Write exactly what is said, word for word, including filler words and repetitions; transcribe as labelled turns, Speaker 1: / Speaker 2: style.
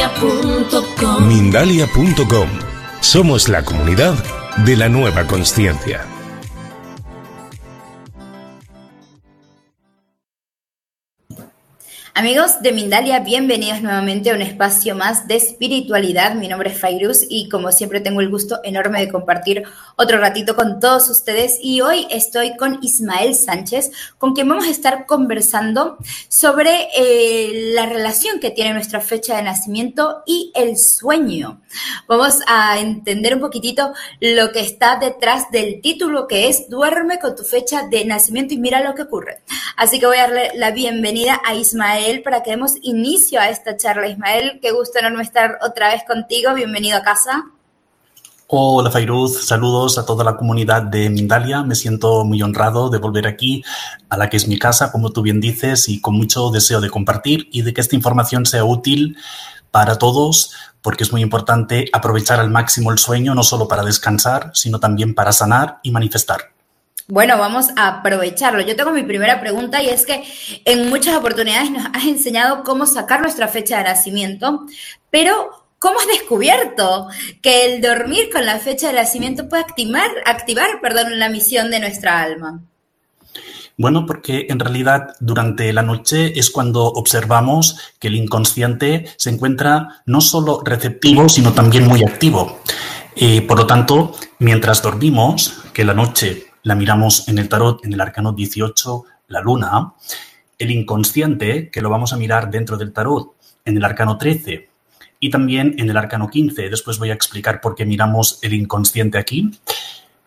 Speaker 1: Mindalia punto com. Somos la comunidad de la nueva consciencia.
Speaker 2: Amigos de Mindalia, bienvenidos nuevamente a un espacio más de espiritualidad. Mi nombre es Fairuz y como siempre tengo el gusto enorme de compartir otro ratito con todos ustedes. Y hoy estoy con Ismael Sánchez, con quien vamos a estar conversando sobre eh, la relación que tiene nuestra fecha de nacimiento y el sueño. Vamos a entender un poquitito lo que está detrás del título, que es Duerme con tu fecha de nacimiento y mira lo que ocurre. Así que voy a darle la bienvenida a Ismael para que demos inicio a esta charla. Ismael, qué gusto enorme estar otra vez contigo. Bienvenido a casa.
Speaker 3: Hola Fairuz, saludos a toda la comunidad de Mindalia. Me siento muy honrado de volver aquí a la que es mi casa, como tú bien dices, y con mucho deseo de compartir y de que esta información sea útil para todos, porque es muy importante aprovechar al máximo el sueño, no solo para descansar, sino también para sanar y manifestar.
Speaker 2: Bueno, vamos a aprovecharlo. Yo tengo mi primera pregunta y es que en muchas oportunidades nos has enseñado cómo sacar nuestra fecha de nacimiento, pero ¿cómo has descubierto que el dormir con la fecha de nacimiento puede activar, activar, perdón, la misión de nuestra alma?
Speaker 3: Bueno, porque en realidad durante la noche es cuando observamos que el inconsciente se encuentra no solo receptivo, sino también muy activo. Eh, por lo tanto, mientras dormimos, que la noche la miramos en el tarot, en el arcano dieciocho, la luna, el inconsciente, que lo vamos a mirar dentro del tarot, en el arcano trece y también en el arcano quince. Después voy a explicar por qué miramos el inconsciente aquí.